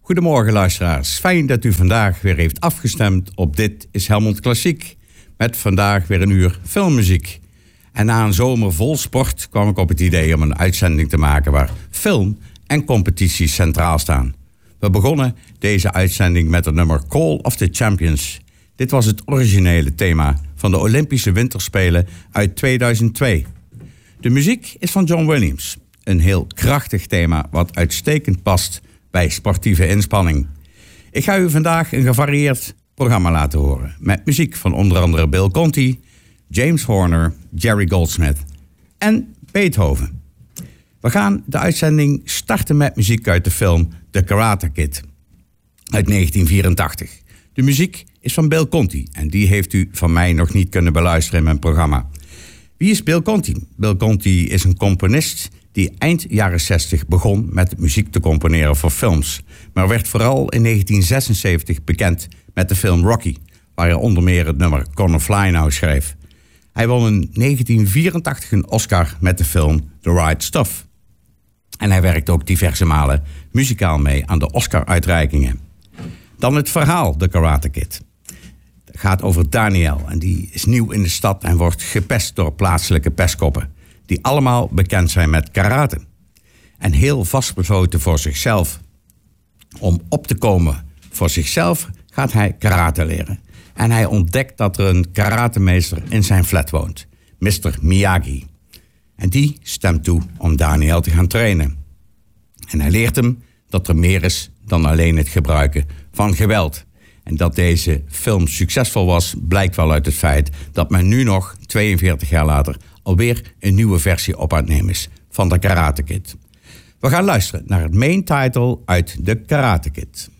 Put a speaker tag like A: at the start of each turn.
A: Goedemorgen luisteraars, fijn dat u vandaag weer heeft afgestemd op Dit is Helmond Klassiek. Met vandaag weer een uur filmmuziek. En na een zomer vol sport kwam ik op het idee om een uitzending te maken waar film en competities centraal staan. We begonnen deze uitzending met het nummer Call of the Champions. Dit was het originele thema van de Olympische Winterspelen uit 2002. De muziek is van John Williams. Een heel krachtig thema wat uitstekend past bij sportieve inspanning. Ik ga u vandaag een gevarieerd programma laten horen. Met muziek van onder andere Bill Conti, James Horner, Jerry Goldsmith en Beethoven. We gaan de uitzending starten met muziek uit de film The Karate Kid uit 1984. De muziek is van Bill Conti en die heeft u van mij nog niet kunnen beluisteren in mijn programma. Wie is Bill Conti? Bill Conti is een componist die eind jaren 60 begon met muziek te componeren voor films. Maar werd vooral in 1976 bekend met de film Rocky, waar hij onder meer het nummer Gonna Fly Now schreef. Hij won in 1984 een Oscar met de film The Right Stuff. En hij werkte ook diverse malen muzikaal mee aan de Oscar-uitreikingen. Dan het verhaal The Karate Kid. Het gaat over Daniel en die is nieuw in de stad en wordt gepest door plaatselijke pestkoppen, die allemaal bekend zijn met karate. En heel vastbesloten voor zichzelf om op te komen voor zichzelf gaat hij karate leren. En hij ontdekt dat er een karatemeester in zijn flat woont, Mr. Miyagi. En die stemt toe om Daniel te gaan trainen. En hij leert hem dat er meer is dan alleen het gebruiken van geweld. En dat deze film succesvol was, blijkt wel uit het feit dat men nu nog, 42 jaar later, alweer een nieuwe versie op aan het nemen is van de Karate Kid. We gaan luisteren naar het main title uit The Karate Kid.